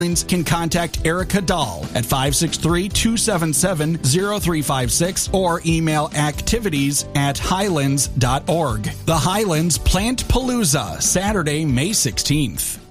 can contact Erica Dahl at 563-277-0356 or email activities@highlands.org. The Highlands Plant Palooza, Saturday, May 16th.